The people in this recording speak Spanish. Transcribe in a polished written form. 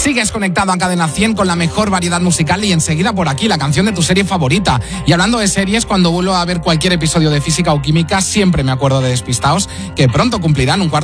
Sigues conectado a Cadena 100 con la mejor variedad musical y enseguida por aquí la canción de tu serie favorita. Y hablando de series, cuando vuelvo a ver cualquier episodio de Física o Química, siempre me acuerdo de Despistaos, que pronto cumplirán un cuarto